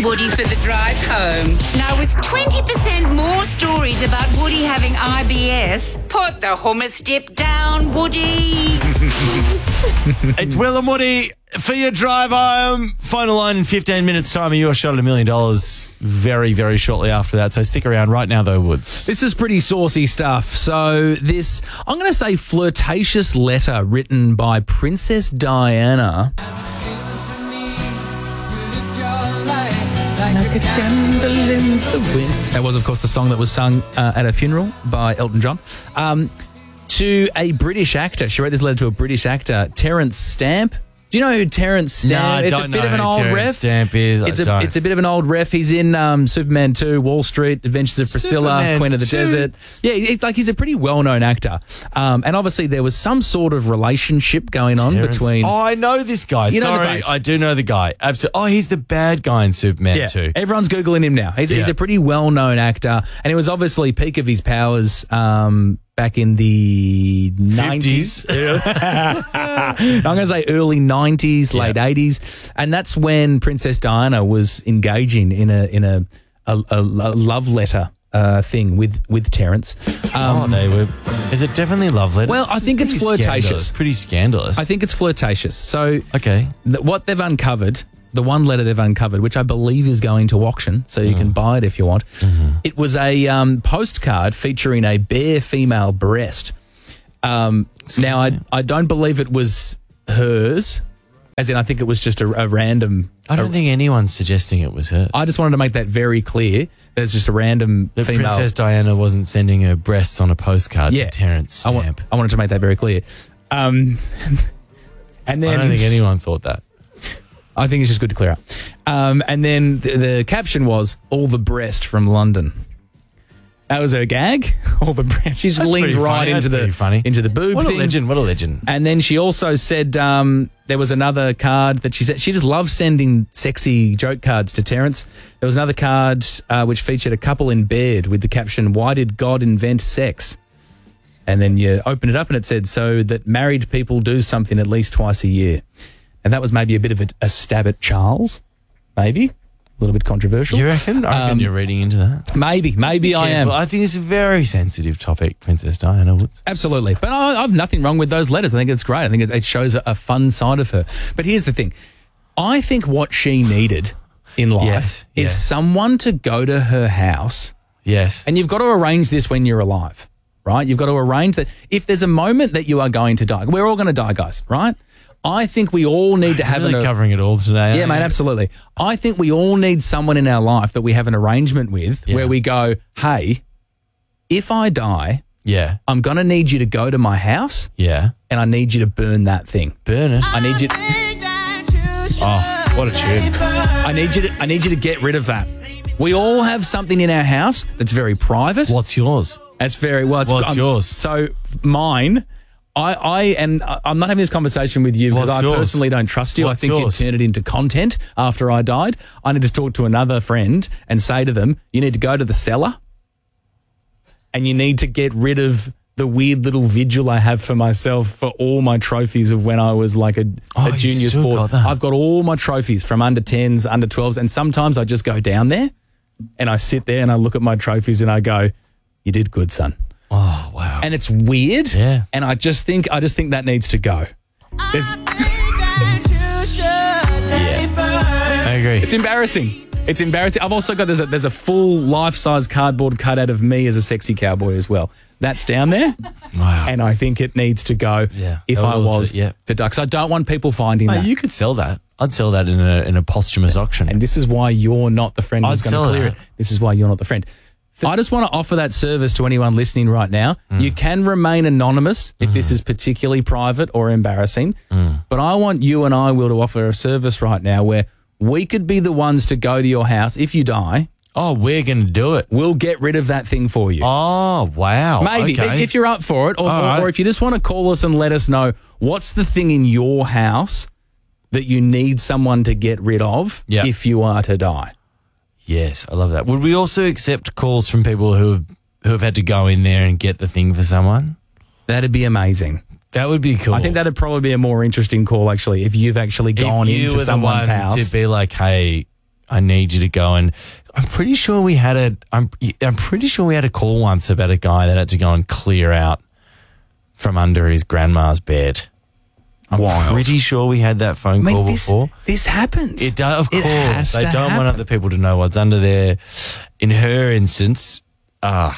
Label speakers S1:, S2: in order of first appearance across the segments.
S1: Woody for the drive home. Now, with 20% more stories about Woody having IBS, put the hummus dip down, Woody.
S2: It's Will and Woody for your drive home. Final line in 15 minutes' time. Your shot at $1 million very, very shortly after that. So stick around right now, though, Woods.
S3: This is pretty saucy stuff. So this, I'm going to say, flirtatious letter written by Princess Diana. That was, of course, the song that was sung at a funeral by Elton John. To a British actor. She wrote this letter to a British actor, Terence Stamp. Do you know who Terence Stamp is?
S2: No, I don't know who Terence Stamp is.
S3: It's a bit of an old ref. He's in Superman 2, Wall Street, Adventures of Priscilla,
S2: Superman
S3: Queen of the
S2: 2.
S3: Desert. Yeah, he's a pretty well-known actor. And obviously there was some sort of relationship going on between...
S2: Oh, I know this guy.
S3: You know the
S2: Sorry,
S3: face.
S2: I do know the guy. Absolutely. Oh, he's the bad guy in Superman 2.
S3: Everyone's Googling him now. He's a pretty well-known actor. And he was obviously peak of his powers back in the
S2: 50s.
S3: 90s. I'm going to say early 90s, late 80s. And that's when Princess Diana was engaging in a love letter thing with Terence.
S2: They were. Is it definitely love letters?
S3: Well, I think it's flirtatious.
S2: Pretty scandalous.
S3: I think it's flirtatious. So
S2: okay.
S3: What they've uncovered, the one letter they've uncovered, which I believe is going to auction, so you can buy it if you want.
S2: Mm-hmm.
S3: It was a postcard featuring a bare female breast. Now, I don't believe it was hers, as in I think it was just a random...
S2: I don't think anyone's suggesting it was her.
S3: I just wanted to make that very clear. There's just a random female...
S2: Princess Diana wasn't sending her breasts on a postcard to Terence Stamp.
S3: I wanted to make that very clear. And then
S2: I don't think anyone thought that.
S3: I think it's just good to clear up. And then the caption was, all the breast from London. That was her gag. All the breast. She just leaned right into the boob
S2: What
S3: thing.
S2: a legend, what a legend.
S3: And then she also said there was another card that she said she just loves sending sexy joke cards to Terence. There was another card which featured a couple in bed with the caption, "Why did God invent sex?" And then you open it up and it said, "So that married people do something at least twice a year." And that was maybe a bit of a stab at Charles, maybe. A little bit controversial.
S2: You reckon? I reckon you're reading into that.
S3: Maybe I am.
S2: I think it's a very sensitive topic, Princess Diana Woods.
S3: Absolutely. But I've nothing wrong with those letters. I think it's great. I think it shows a fun side of her. But here's the thing. I think what she needed in life is someone to go to her house.
S2: Yes.
S3: And you've got to arrange this when you're alive, right? You've got to arrange that. If there's a moment that you are going to die, we're all going to die, guys, right? I think we all need to have
S2: really covering it all today.
S3: Yeah, mate, absolutely. I think we all need someone in our life that we have an arrangement with where we go, hey, if I die, I'm going to need you to go to my house and I need you to burn that thing.
S2: Burn it?
S3: I need you to...
S2: Oh, what a tune.
S3: I need you to get rid of that. We all have something in our house that's very private.
S2: What's yours?
S3: That's very... What's
S2: yours?
S3: So mine... I'm not having this conversation with you because I personally don't trust you. I think you'd turn it into content after I died. I need to talk to another friend and say to them, you need to go to the cellar and you need to get rid of the weird little vigil I have for myself for all my trophies of when I was like a junior sport. I've got all my trophies from under 10s, under 12s, and sometimes I just go down there and I sit there and I look at my trophies and I go, you did good, son.
S2: Oh, wow.
S3: And it's weird.
S2: Yeah.
S3: And I just think that needs to go.
S2: I agree.
S3: It's embarrassing. It's embarrassing. I've also got there's a full life-size cardboard cutout of me as a sexy cowboy as well. That's down there.
S2: Wow.
S3: And I think it needs to go if I was to die. Because I don't want people finding that.
S2: You could sell that. I'd sell that in a posthumous auction.
S3: And this is why you're not the friend who's going to clear it. This is why you're not the friend. I just want to offer that service to anyone listening right now. You can remain anonymous if this is particularly private or embarrassing, but I want you and I, Will, to offer a service right now where we could be the ones to go to your house if you die.
S2: Oh, we're going to do it.
S3: We'll get rid of that thing for you.
S2: Oh, wow.
S3: Maybe, if you're up for it, or if you just want to call us and let us know what's the thing in your house that you need someone to get rid of if you are to die.
S2: Yes, I love that. Would we also accept calls from people who have had to go in there and get the thing for someone?
S3: That'd be amazing.
S2: That would be cool.
S3: I think that'd probably be a more interesting call, actually, if you've actually gone into someone's house.
S2: To be like, hey, I need you to go and I'm pretty sure we had a call once about a guy that had to go and clear out from under his grandma's bed. I'm pretty sure we had that phone call before.
S3: This happens.
S2: It does, of course. They don't want other people to know what's under there. In her instance, I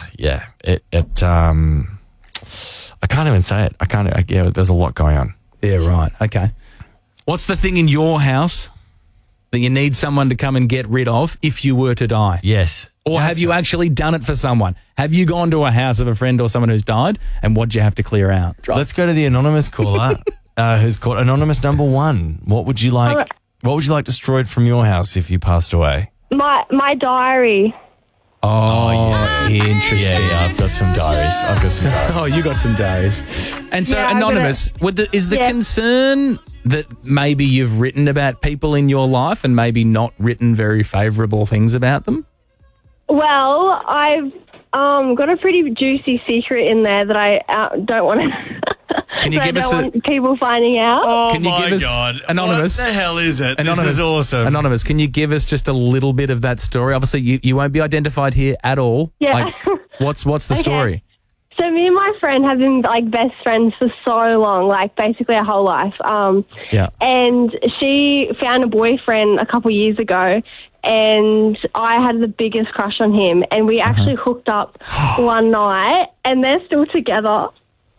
S2: can't even say it. There's a lot going on.
S3: Yeah, right. Okay. What's the thing in your house that you need someone to come and get rid of if you were to die?
S2: Yes.
S3: Or have you actually done it for someone? Have you gone to a house of a friend or someone who's died, and what'd you have to clear out?
S2: Let's go to the anonymous caller who's called anonymous number 1. What would you like? What would you like destroyed from your house if you passed away?
S4: My diary.
S3: Oh, interesting.
S2: Yeah, I've got some diaries.
S3: Oh, you got some diaries. And so, anonymous, is the concern that maybe you've written about people in your life and maybe not written very favourable things about them?
S4: Well, I've got a pretty juicy secret in there that I don't want to.
S3: Can you give us
S4: want people finding out?
S2: Oh,
S3: can you
S2: my
S3: give us,
S2: God.
S3: Anonymous?
S2: What the hell is it?
S3: Anonymous,
S2: this is awesome.
S3: Anonymous, can you give us just a little bit of that story? Obviously, you won't be identified here at all.
S4: Yeah.
S3: What's the story?
S4: So me and my friend have been like best friends for so long, like basically our whole life. And she found a boyfriend a couple years ago, and I had the biggest crush on him, and we actually hooked up one night, and they're still together.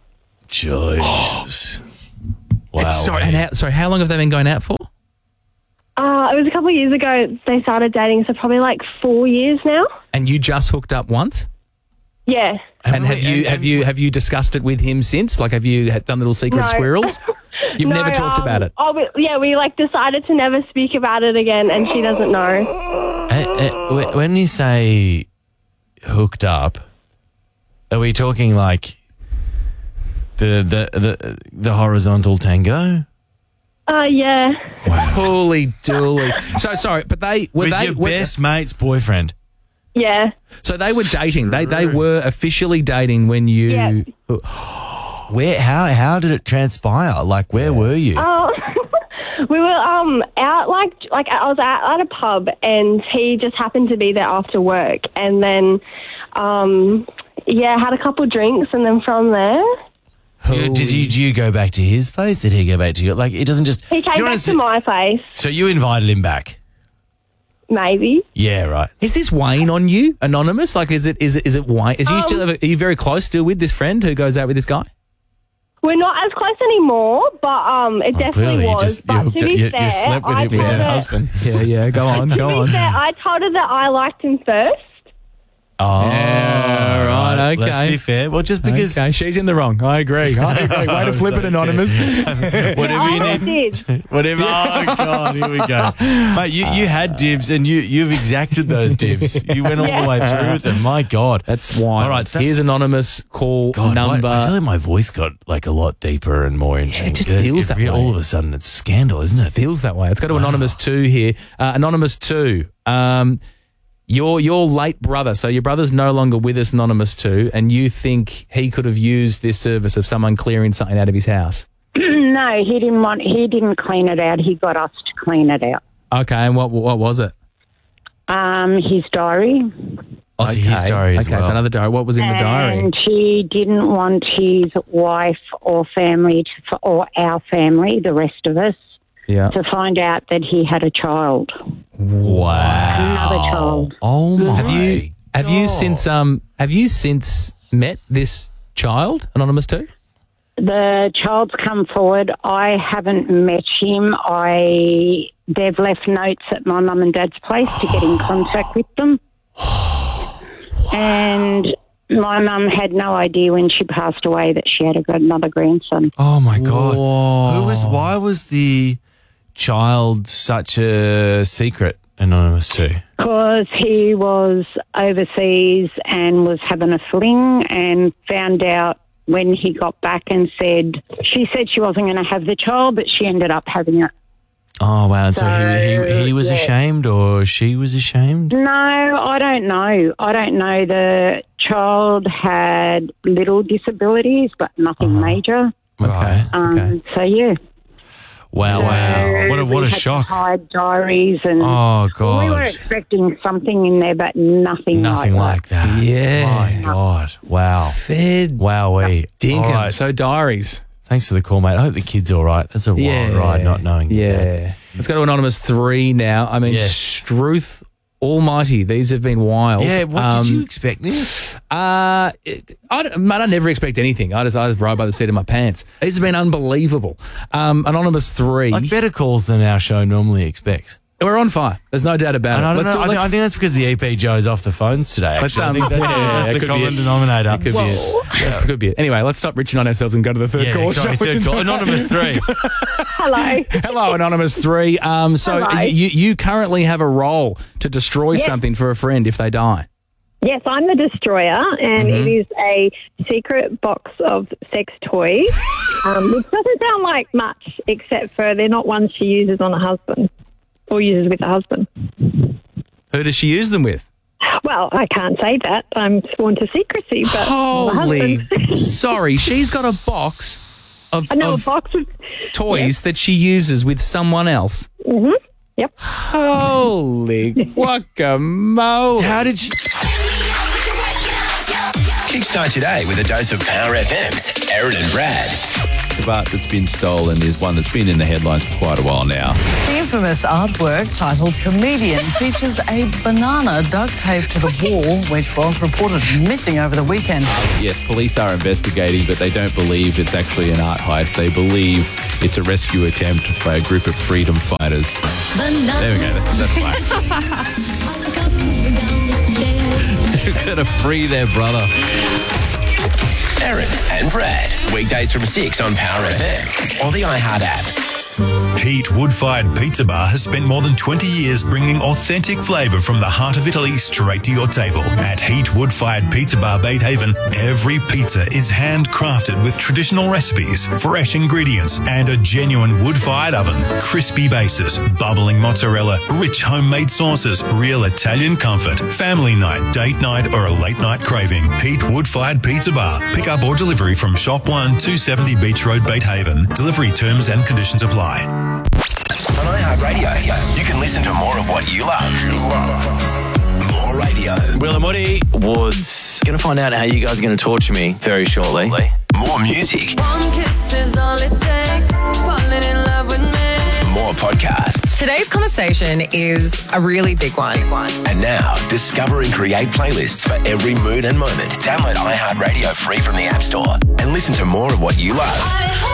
S2: Jesus. Wow.
S3: Sorry, how long have they been going out for?
S4: It was a couple of years ago they started dating, so probably like 4 years now.
S3: And you just hooked up once?
S4: Yeah.
S3: And have you discussed it with him since? Like, have you done little secret squirrels? You've never talked about it?
S4: We like decided to never speak about it again, and she doesn't know.
S2: When you say hooked up, are we talking like the horizontal tango?
S4: Yeah.
S2: Wow.
S3: Holy dooly. So sorry, but were
S2: your best mate's boyfriend?
S4: Yeah.
S3: So they were dating. They were officially dating when you.
S4: Yeah.
S2: Where? How did it transpire? Like, where were you?
S4: We were out like I was at a pub, and he just happened to be there after work, and then had a couple drinks, and then from there.
S2: Did you go back to his place? Did he go back to you? Like, it doesn't just.
S4: He came back to my place.
S2: So you invited him back?
S4: Maybe.
S2: Yeah, right.
S3: Is this weighing on you, Anonymous? Like, is it weighing? Are you very close still with this friend who goes out with this guy?
S4: We're not as close anymore, but it definitely was. But to be fair,
S2: you slept with your husband.
S3: Yeah. Go on.
S4: To be fair, I told her that I liked him first.
S2: Oh,
S3: yeah, right. Okay.
S2: Let's be fair. Well, just because
S3: she's in the wrong. I agree. Way to flip it, Anonymous.
S2: Whatever you need. Whatever. Oh God, here we go. Mate, you had dibs, and you've exacted those dibs. You went all the way through with them. My God,
S3: that's why. All right, here's Anonymous call number.
S2: I feel like my voice got like a lot deeper and more interesting.
S3: It just feels that way.
S2: All of a sudden, it's scandal, isn't it?
S3: It feels that way. Let's go to Anonymous 2 here. Anonymous 2. Your late brother, so your brother's no longer with us, Anonymous 2, and you think he could have used this service of someone clearing something out of his house?
S5: No, he didn't clean it out. He got us to clean it out.
S3: Okay, and what was it?
S5: His diary.
S2: Oh, so his diary as well.
S3: So another diary. What was in the diary?
S5: And he didn't want his wife or family, or our family, the rest of us, to find out that he had a child.
S2: Wow.
S5: Another child.
S2: Oh my
S3: Have you since met this child, Anonymous 2?
S5: The child's come forward. I haven't met him. They've left notes at my mum and dad's place to get in contact with them. And my mum had no idea when she passed away that she had another grandson.
S2: Oh my God.
S3: Whoa.
S2: Why was the child such a secret, Anonymous 2?
S5: Because he was overseas and was having a fling, and found out when he got back and she said she wasn't going to have the child, but she ended up having it.
S2: Oh, wow. So he was ashamed, or she was ashamed?
S5: No, I don't know. The child had little disabilities, but nothing major.
S2: Okay.
S5: So, yeah.
S2: Wow. What a shock.
S5: Hide diaries and
S2: oh god,
S5: we were expecting something in there, but nothing
S2: like that.
S3: Yeah,
S2: my god, wow,
S3: fed,
S2: wowee,
S3: dinkum.
S2: Right.
S3: So diaries.
S2: Thanks for the call, mate. I hope the kid's all right. That's a wild ride, not knowing.
S3: Yeah, let's go to Anonymous 3 now. I mean, Struth Almighty, these have been wild.
S2: Yeah, what did you expect this?
S3: I never expect anything. I just ride by the seat of my pants. These have been unbelievable. Anonymous 3.
S2: Like better calls than our show normally expects.
S3: We're on fire. There's no doubt about it.
S2: I think that's because the EP Joe's off the phones today. Actually. I think that's the common denominator.
S3: It could be it. Yeah, it could be it. Anyway, let's stop reaching on ourselves and go to the third call.
S2: Third call. Anonymous 3.
S4: Hello.
S3: Hello, Anonymous 3. So you currently have a role to destroy something for a friend if they die.
S4: Yes, I'm the destroyer, and it is a secret box of sex toys, which doesn't sound like much, except for they're not ones she uses on a husband or uses with a husband.
S3: Who does she use them with?
S4: Well, I can't say that. I'm sworn to secrecy. But
S3: holy, sorry, she's got a box of toys that she uses with someone else.
S4: Mm-hmm. Yep.
S3: Holy guacamole!
S2: How did she?
S6: Kickstart your day with a dose of Power FM's Aaron and Brad.
S7: The art that's been stolen is one that's been in the headlines for quite a while now.
S8: The infamous artwork titled Comedian features a banana duct taped to the wall, which was reported missing over the weekend.
S7: Yes, police are investigating, but they don't believe it's actually an art heist. They believe it's a rescue attempt by a group of freedom fighters. There we go, that's right. They're going to free their brother.
S6: Aaron and Brad, weekdays from 6 on Power FM or the iHeart app.
S9: Heat Wood-Fired Pizza Bar has spent more than 20 years bringing authentic flavour from the heart of Italy straight to your table. At Heat Wood-Fired Pizza Bar Beethaven, every pizza is handcrafted with traditional recipes, fresh ingredients and a genuine wood-fired oven. Crispy bases, bubbling mozzarella, rich homemade sauces, real Italian comfort. Family night, date night or a late night craving. Heat Wood-Fired Pizza Bar. Pick up or delivery from Shop 1, 270 Beach Road, Beethaven. Delivery terms and conditions apply.
S6: On iHeartRadio, you can listen to more of what you love. More radio.
S10: Will and Woody Woods. Going to find out how you guys are going to torture me very shortly.
S6: More music.
S11: One kiss is all it takes. Falling in love with me.
S6: More podcasts.
S12: Today's conversation is a really big one.
S6: And now, discover and create playlists for every mood and moment. Download iHeartRadio free from the App Store and listen to more of what you love.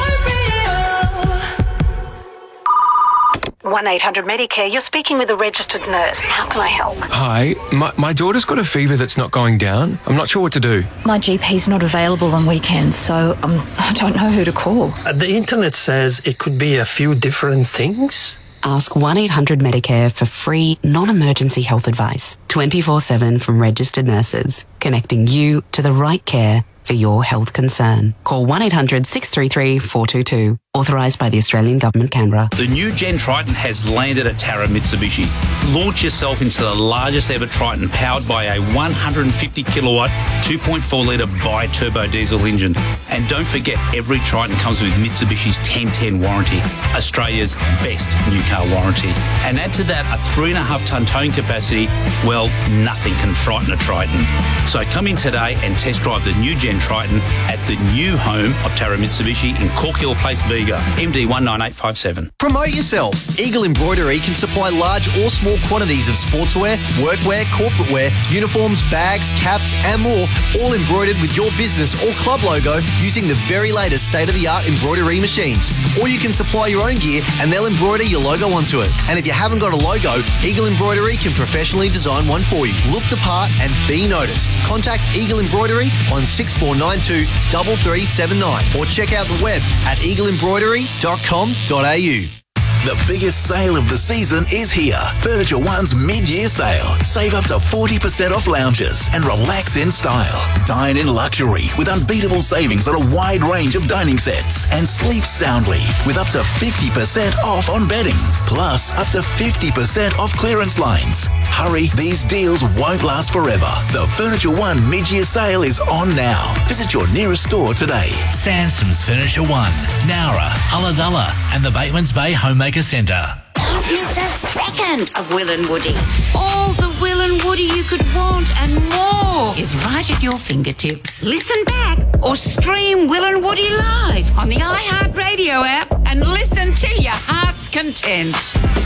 S13: 1-800-MEDICARE. You're speaking with a registered nurse. How can I help?
S14: Hi, my daughter's got a fever that's not going down. I'm not sure what to do.
S15: My GP's not available on weekends, so I don't know who to call.
S16: The internet says it could be a few different things.
S17: Ask 1-800-MEDICARE for free, non-emergency health advice, 24/7 from registered nurses, connecting you to the right care for your health concern. Call 1-800-633-422. Authorised by the Australian Government, Canberra.
S18: The new Gen Triton has landed at Tara Mitsubishi. Launch yourself into the largest ever Triton, powered by a 150 kilowatt, 2.4 litre bi-turbo diesel engine. And don't forget, every Triton comes with Mitsubishi's 1010 warranty, Australia's best new car warranty. And add to that a 3.5 tonne towing capacity. Well, nothing can frighten a Triton. So come in today and test drive the new Gen Triton at the new home of Tara Mitsubishi in Cork Hill Place, Vigo. MD 19857.
S19: Promote yourself. Eagle Embroidery can supply large or small quantities of sportswear, workwear, corporate wear, uniforms, bags, caps and more, all embroidered with your business or club logo using the very latest state-of-the-art embroidery machines. Or you can supply your own gear and they'll embroider your logo onto it. And if you haven't got a logo, Eagle Embroidery can professionally design one for you. Look the part and be noticed. Contact Eagle Embroidery on 6492 3379 or check out the web at eagleembroidery.com.au.
S6: The biggest sale of the season is here. Furniture One's mid-year sale. Save up to 40% off lounges and relax in style. Dine in luxury with unbeatable savings on a wide range of dining sets and sleep soundly with up to 50% off on bedding. Plus, up to 50% off clearance lines. Hurry, these deals won't last forever. The Furniture One mid-year sale is on now. Visit your nearest store today.
S20: Sansoms Furniture One, Nowra, Ulladulla and the Batemans Bay Homemaker Centre.
S1: Don't miss a second of Will and Woody. All the Will and Woody you could want and more is right at your fingertips. Listen back or stream Will and Woody live on the iHeartRadio app and listen till your heart's content.